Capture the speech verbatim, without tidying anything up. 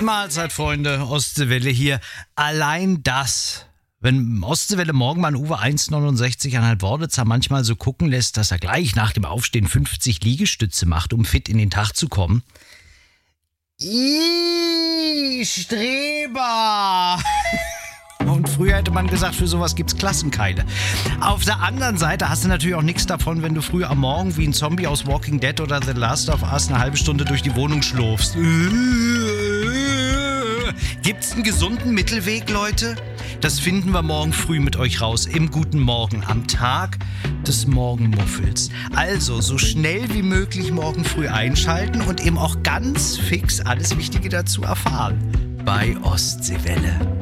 Mahlzeit, Freunde, Ostseewelle hier. Allein das, wenn Ostseewelle morgen mal Uwe eins neunundsechzig an Worditzer manchmal so gucken lässt, dass er gleich nach dem Aufstehen fünfzig Liegestütze macht, um fit in den Tag zu kommen. Ih, Streber! Und früher hätte man gesagt, für sowas gibt's Klassenkeile. Auf der anderen Seite hast du natürlich auch nichts davon, wenn du früh am Morgen wie ein Zombie aus Walking Dead oder The Last of Us eine halbe Stunde durch die Wohnung schlurfst. Gibt's einen gesunden Mittelweg, Leute? Das finden wir morgen früh mit euch raus. Im Guten Morgen, am Tag des Morgenmuffels. Also, so schnell wie möglich morgen früh einschalten und eben auch ganz fix alles Wichtige dazu erfahren. Bei Ostseewelle.